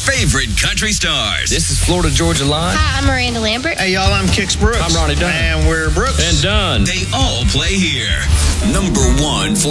favorite country stars. This is Florida Georgia Line. Hi, I'm Miranda Lambert. Hey, y'all, I'm Kix Brooks. I'm Ronnie Dunn. And we're Brooks. And Dunn. They all play here. Number one for